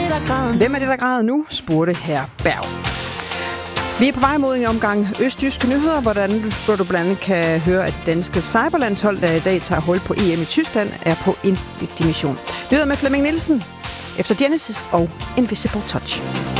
Hvem er det, der græder nu, spurgte herr Berg. Vi er på vej mod en omgang østjyske nyheder, hvor du blandt andet kan høre, at det danske cyberlandshold, der i dag tager hul på EM i Tyskland, er på en vigtig mission. Nyheder med Flemming Nielsen efter Genesis og Invisible Touch.